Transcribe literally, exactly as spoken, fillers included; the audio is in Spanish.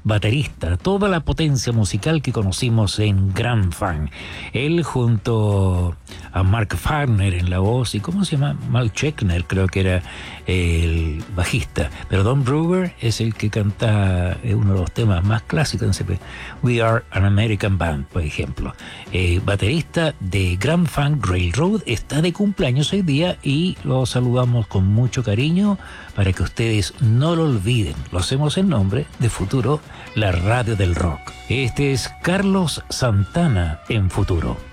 baterista, toda la potencia musical que conocimos en Grand Funk. Él junto a Mark Farner en la voz, y ¿cómo se llama? Mal Checkner creo que era el bajista, pero Don Brewer es el que canta uno de los temas más clásicos en C P. We Are an American Band, por ejemplo. Eh, baterista de Grand Funk Railroad, está de cumpleaños hoy día y lo saludamos con mucho cariño para que ustedes no lo olviden. Lo hacemos en nombre de Futuro, la radio del rock. Este es Carlos Santana en Futuro.